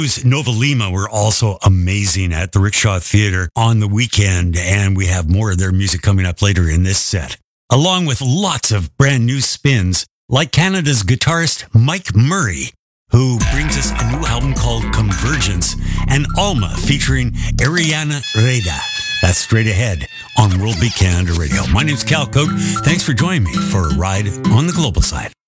News Nova Lima were also amazing at the Rickshaw Theater on the weekend, and we have more of their music coming up later in this set, along with lots of brand new spins, like Canada's guitarist Mike Murray, who brings us a new album called Convergence, and Alma featuring Ariana Reda. That's straight ahead on World Beat Canada Radio. My name's Cal Cote. Thanks for joining me for a ride on the global side.